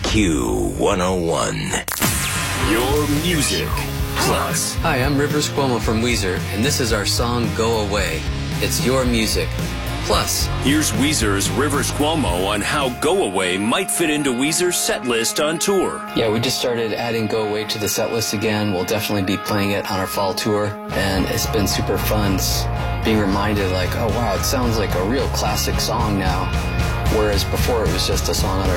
Q101. Your music plus. Hi, I'm Rivers Cuomo from Weezer, and this is our song Go Away. It's your music plus. Here's Weezer's Rivers Cuomo on how Go Away might fit into Weezer's set list on tour. Yeah, we just started adding Go Away to the set list again. We'll definitely be playing it on our fall tour, and it's been super fun being reminded like, oh wow, it sounds like a real classic song now, whereas before it was just a song on our